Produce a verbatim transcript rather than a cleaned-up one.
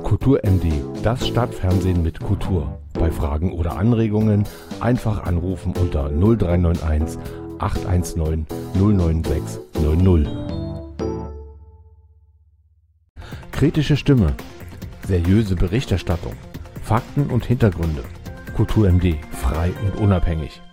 Kultur M D, das Stadtfernsehen mit Kultur. Bei Fragen oder Anregungen einfach anrufen unter null drei neun eins acht eins neun null neun sechs null null. Kritische Stimme, seriöse Berichterstattung, Fakten und Hintergründe. Kultur M D, frei und unabhängig.